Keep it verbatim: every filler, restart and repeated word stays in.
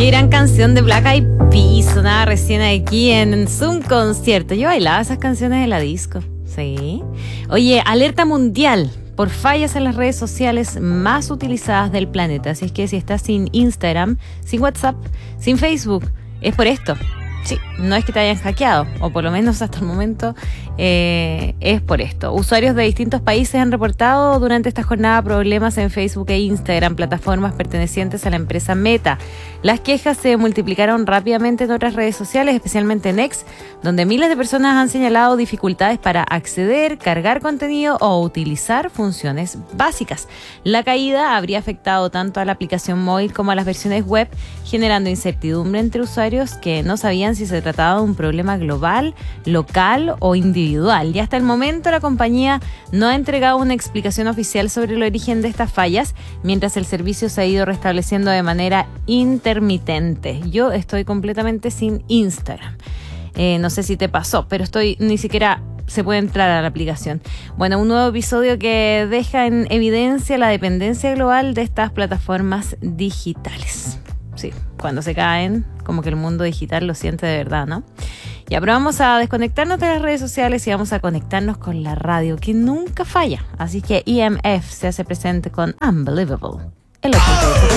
Qué gran canción de Black Eyed Peas, sonaba recién aquí en Zoom Concierto. Yo bailaba esas canciones de la disco, sí. Oye, alerta mundial por fallas en las redes sociales más utilizadas del planeta. Así es que si estás sin Instagram, sin WhatsApp, sin Facebook, es por esto. Sí, no es que te hayan hackeado, o por lo menos hasta el momento eh, es por esto. Usuarios de distintos países han reportado durante esta jornada problemas en Facebook e Instagram, plataformas pertenecientes a la empresa Meta. Las quejas se multiplicaron rápidamente en otras redes sociales, especialmente en X, donde miles de personas han señalado dificultades para acceder, cargar contenido o utilizar funciones básicas. La caída habría afectado tanto a la aplicación móvil como a las versiones web, generando incertidumbre entre usuarios que no sabían si se trataba de un problema global, local o individual. Y hasta el momento la compañía no ha entregado una explicación oficial sobre el origen de estas fallas, mientras el servicio se ha ido restableciendo de manera intermitente. Yo estoy completamente sin Instagram. Eh, no sé si te pasó, pero estoy ni siquiera se puede entrar a la aplicación. Bueno, un nuevo episodio que deja en evidencia la dependencia global de estas plataformas digitales. Sí, cuando se caen, como que el mundo digital lo siente de verdad, ¿no? Ya, pero vamos a desconectarnos de las redes sociales y vamos a conectarnos con la radio, que nunca falla. Así que E M F se hace presente con Unbelievable. El ochenta y ocho.